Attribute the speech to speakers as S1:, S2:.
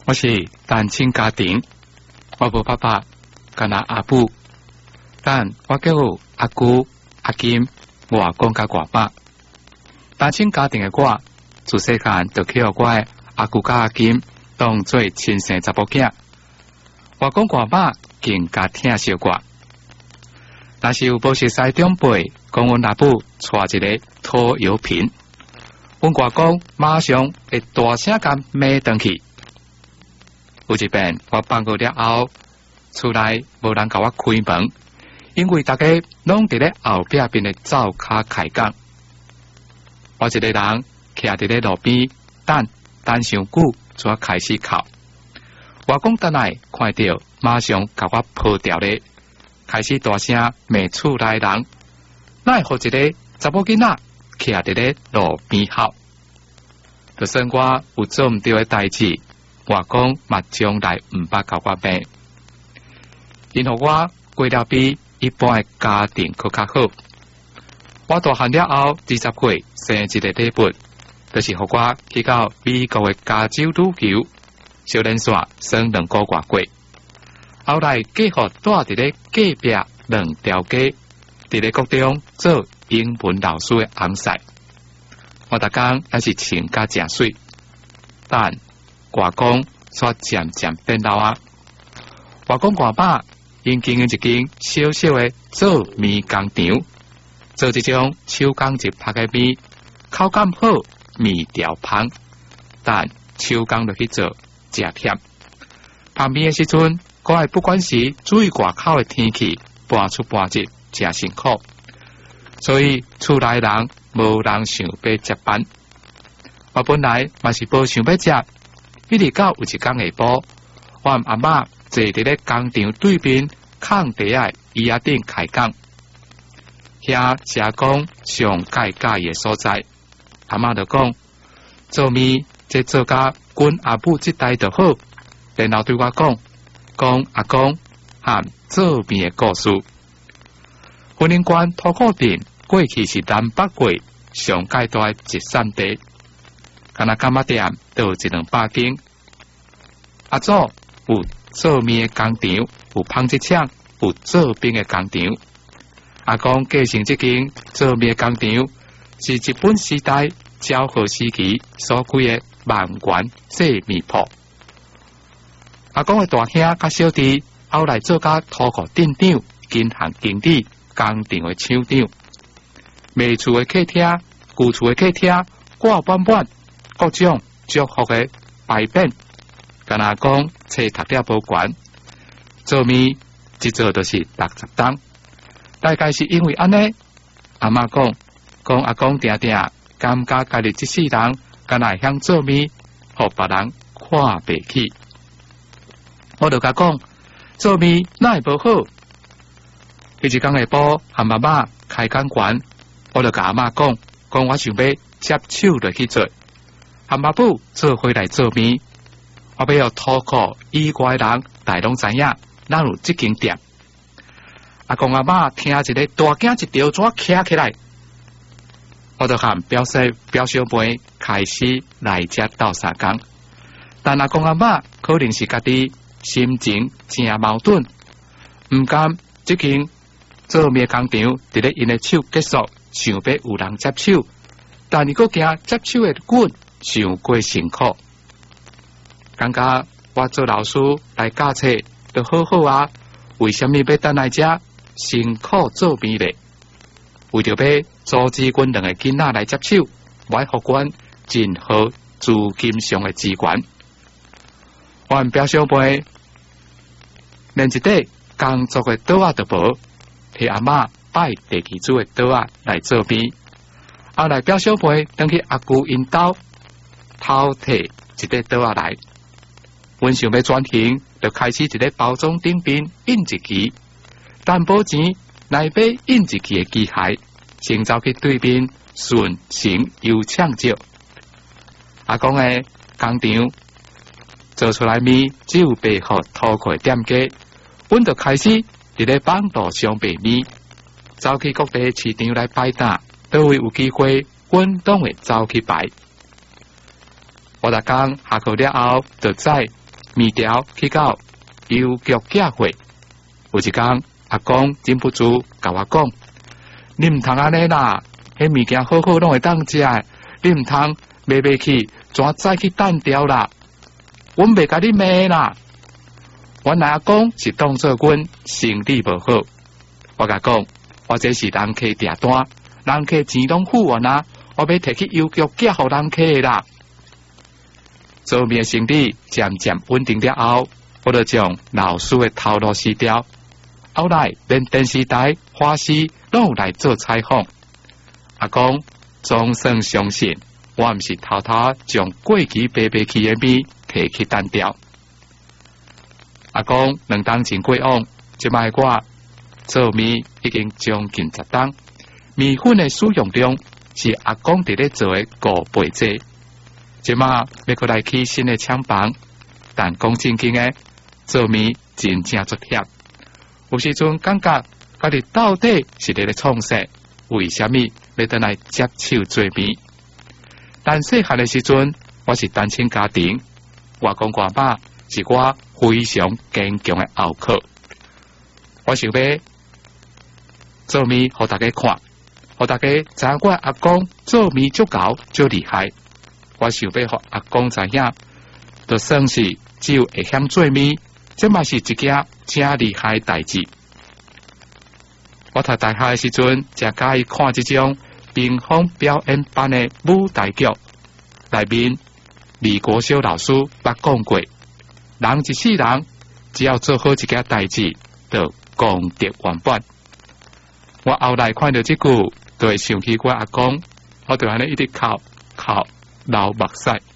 S1: 我是单亲家庭，我无爸爸，干阿阿母，但我叫阿姑、阿金、我阿公甲外爸。单亲家庭的我，自细汉就去我的阿姑甲阿金当做亲生查某囝。外公外爸更加疼惜我。但是有无熟悉长辈讲阮阿母带一个拖油瓶，阮外公马上会大声甲骂转去。有一遍我放学了后，厝内无人甲我开门，因为大家拢伫咧后壁边的灶骹开讲。我一个人徛伫咧路边等上久，才开始哭。外公等来看到，马上甲我抱掉咧，开始大声骂厝内人，奈何一个查某囡仔徛伫咧路边哭。就算我有做毋对的代志，外公嘛从来毋捌甲我骂，因互我过了比一般的家庭佫较好。我大汉了后，20岁生一个礼物，就是互我去到美国的加州旅游，小连续算2个月过。后来继续住伫咧隔壁2条街，伫咧国中做英文老师的翁婿。我逐工还是穿甲正水，但外公却渐渐变老啊。外公外爸因经营一间小小的做面工厂，做这种手工艺拍的面，口感好，面条香，但手工落去做真忝。拍面的时阵，我还不管是注意外口的天气，搬出搬入真辛苦，所以厝内人无人想要接班。我本来嘛是无想要接，一直到有一天下晡，我阿嬷坐伫咧工厂对面空地的椅仔顶开讲，遐是阿公上介介意的所在。阿嬷就讲，做面这做甲阮阿母这代就好，然后对我讲阿公和做面的故事。婚姻关土库镇过去是南北国上界大的集散地，敢若柑仔店都有100-200间。阿祖有做面的工厂，有纺织厂，有做冰的工厂。阿公继承这间做面的工厂，是日本时代昭和时期所开的万元细面铺。阿公的大兄甲小弟后来做甲土库镇长、银行经理、工厂的厂长。卖厝的客厅、旧厝的客厅挂满满各种祝福的牌匾。敢若讲册读了无悬，做面一做就是60担。大概是因为安尼，阿嬷讲阿公定定感觉家己这世人敢若会晓做面，互别人看袂起。我就甲讲做面哪会无好？一日天下晡，和妈妈开讲悬，我就甲阿嬷讲我想要接手落去做，和阿母做回来做面。我要有土库以外的人，大拢知影咱有这间店。阿公阿嬷听一个大惊一条纸徛起来，我就和表小妹开始来遮斗相共。但阿公阿嬷可能是家己心情真矛盾，唔甘这间做面工厂伫咧因的手结束，想要有人接手，但如果惊接手的阮伤过辛苦。感觉我做老师来教册就好好啊，为什么要等来遮辛苦做面咧？为着要阻止阮2个囡仔来接手，我互阮任何资金上的资源。我表小妹连一块工作的桌仔都无，替阿嬷摆地基主的桌仔来做面。后来表小妹等去阿姑因兜偷摕一块桌仔来。阮想要转型，就开始伫咧包装顶边印一支担保钱来买印一支的机械，先走去对面顺成油抢借。阿公的工厂做出来面只有白互土库的店家，阮就开始伫咧网络上卖面，走去各地市场来摆摊，倒位有机会，阮都会走去摆。我逐工下课了后，就知面条去到邮局寄货。有一天，阿公忍不住甲我讲：你唔通安尼啦，迄物件好好拢会当食诶，你唔通卖去，怎再去单调啦？阮袂甲你骂啦。阮阿公是当做阮生理无好，我甲讲，我这是人客订单，人客钱拢付完啊，我要摕去邮局寄互人客啦。做面生理渐渐稳定了后，我就将老师的头路撕掉。后来连电视台、花絮拢有来做采访。阿公总算相信我毋是偷偷将过期白去的米摕去单调。阿公2冬前过往，即摆我做面已经将近10冬，面粉的使用量是阿公伫咧做的5倍多。即摆要过来起新的厂房，但讲正经的，做面真正足忝。有时阵感觉家己到底是咧创啥？为虾米要倒来接手做面？但细汉的时阵，我是单亲家庭，外公外妈是我非常坚强的后靠。我想要做面，互大家看，互大家知影我阿公做面足高足厉害。我想要互阿公知影，就算是只有会晓做面，这嘛是一件真厉害的代志。我读大学的时阵，真喜欢看这种屏风表演班的舞台剧，内面李国修老师捌讲过，人一世人只要做好一件代志，就功德圆满。我后来看到这句，就会想起我阿公，我就安尼一直哭流目屎。